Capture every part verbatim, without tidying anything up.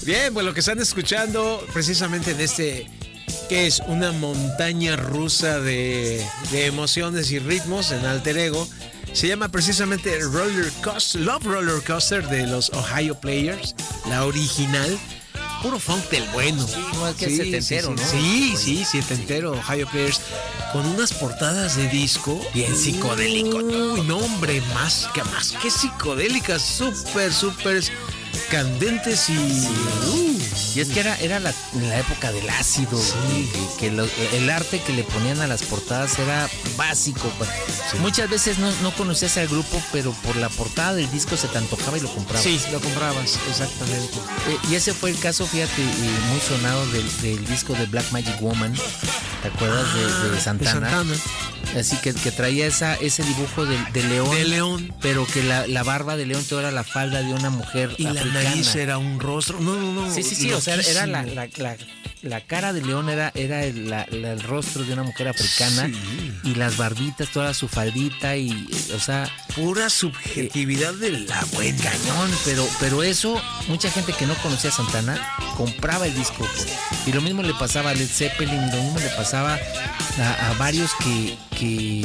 Bien, pues lo que están escuchando precisamente en este, que es una montaña rusa de, de emociones y ritmos en Alter Ego, se llama precisamente Roller Coaster, Love Roller Coaster de los Ohio Players, la original. Puro funk del bueno. Sí, igual que sí, setentero, sí, ¿no? Sí, sí, setentero, Ohio Players, con unas portadas de disco bien psicodélico. Uy, no, hombre, más que más que psicodélicas, súper, súper candentes y... Sí. Uh. Y es que era, era la, la época del ácido, sí. que, que lo, el arte que le ponían a las portadas era básico. Sí. Muchas veces no, no conocías al grupo, pero por la portada del disco se te antojaba y lo comprabas. Sí, lo comprabas, exactamente. Eh, y ese fue el caso, fíjate, eh, muy sonado del, del disco de Black Magic Woman. ¿Te acuerdas ah, de, de Santana? De Santana. Así que, que traía esa, ese dibujo de, de león. De león. Pero que la, la barba de león toda era la falda de una mujer y africana. La nariz era un rostro. No, no, no. Sí, sí, sí. O sea, era la, la, la, la cara de león era, era el, la, la, el rostro de una mujer africana. Sí. Y las barbitas, toda su faldita y, o sea... Pura subjetividad eh, de la buena. Cañón, pero, pero eso, mucha gente que no conocía a Santana compraba el disco. Pues. Y lo mismo le pasaba a Led Zeppelin, lo mismo le pasaba a, a varios que... que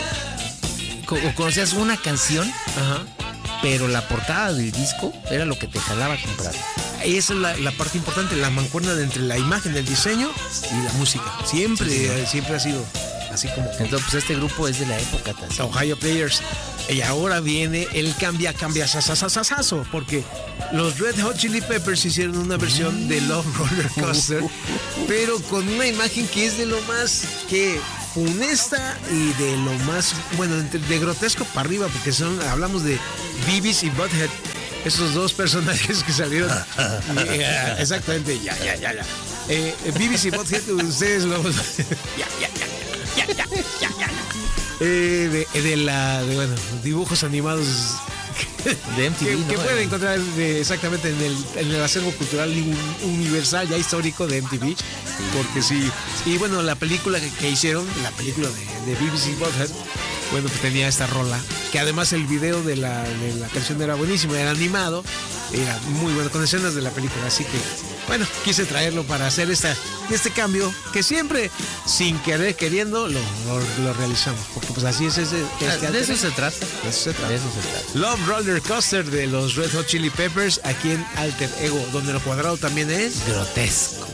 o conocías una canción, ajá, pero la portada del disco era lo que te jalaba a comprar. Esa es la, la parte importante, la mancuerna de entre la imagen, el diseño y la música. Siempre, sí, sí. siempre ha sido así como... Entonces, pues este grupo es de la época también. Ohio Players. Y ahora viene el cambia, cambia, sasasasasazo, porque los Red Hot Chili Peppers hicieron una versión de Love Roller Coaster, pero con una imagen que es de lo más que funesta y de lo más, bueno, de grotesco para arriba, porque son, hablamos de Beavis y Butthead, esos dos personajes que salieron. Yeah, exactamente, ya, ya, ya, ya. Eh, Beavis y Butthead, ustedes lo... ya, ya, ya, ya, ya, ya, ya. Eh, de, de la de, bueno, dibujos animados de M T V, que, ¿no? que pueden encontrar de, exactamente en el, en el acervo cultural universal ya histórico de M T V, sí. Porque sí, y bueno, la película que, que hicieron, la película de, de B B C Butthead, bueno, pues tenía esta rola, que además el video de la, de la canción era buenísimo, era animado, era muy bueno, con escenas de la película, así que bueno, quise traerlo para hacer esta, este cambio que siempre, sin querer, queriendo, lo, lo, lo realizamos. Porque pues así es ese... Este de, eso se trata. de eso se trata. De eso se trata. Love Roller Coaster de los Red Hot Chili Peppers aquí en Alter Ego, donde lo cuadrado también es... grotesco.